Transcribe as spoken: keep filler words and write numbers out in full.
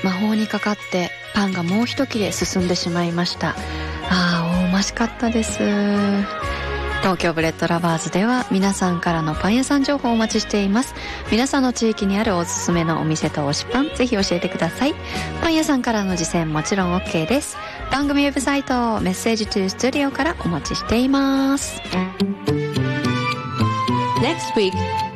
魔法にかかってパンがもう一切れ進んでしまいました。あー、美味しかったです。東京ブレッドラバーズでは皆さんからのパン屋さん情報をお待ちしています。皆さんの地域にあるおすすめのお店と推しパン、ぜひ教えてください。パン屋さんからの実践もちろん OK です。番組ウェブサイトメッセージトゥースタジオからお待ちしています。 Next week